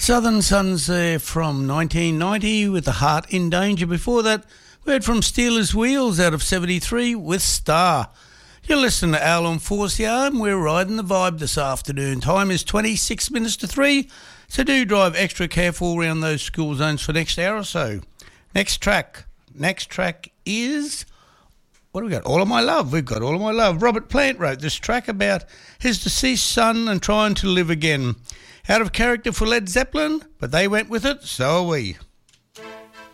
Southern Sons there from 1990 with The Heart in Danger. Before that, we heard from Steelers Wheels out of 73 with Star. You're listening to Al on 4CR and we're riding the vibe this afternoon. Time is 26 minutes to 3, so do drive extra careful around those school zones for next hour or so. Next track is... what have we got? All of My Love. We've got All of My Love. Robert Plant wrote this track about his deceased son and trying to live again. Out of character for Led Zeppelin, but they went with it, so are we.